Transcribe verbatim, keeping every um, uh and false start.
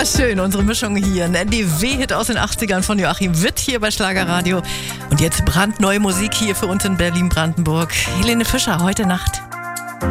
War schön, unsere Mischung hier. Ein N D W-Hit aus den achtzigern von Joachim Witt hier bei Schlagerradio. Und jetzt brandneue Musik hier für uns in Berlin-Brandenburg. Helene Fischer, heute Nacht.